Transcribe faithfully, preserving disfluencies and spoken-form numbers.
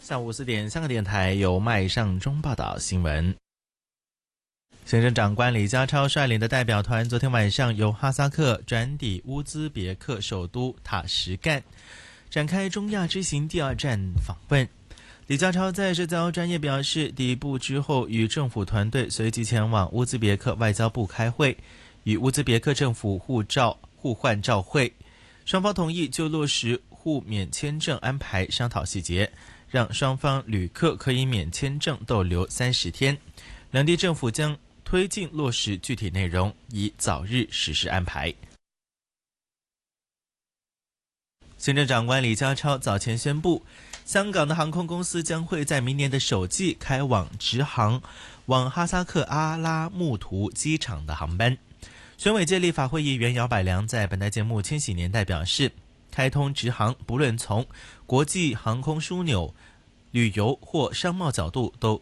下午四点，香港电台由麦尚中报道新闻。行政长官李家超率领的代表团昨天晚上由哈萨克转抵乌兹别克首都塔什干，展开中亚之行第二站访问。李家超在社交专业表示，抵埗之后与政府团队随即前往乌兹别克外交部开会，与乌兹别克政府互照互换照会，双方同意就落实互免签证安排商讨细节，让双方旅客可以免签证逗留三十天。两地政府将推进落实具体内容，以早日实施安排。行政长官李家超早前宣布，香港的航空公司将会在明年的首季开往直航往哈萨克阿拉木图机场的航班。选委界立法会议员姚百良在本台节目《千禧年代》表示，开通直航不论从国际航空枢纽、旅游或商贸角度都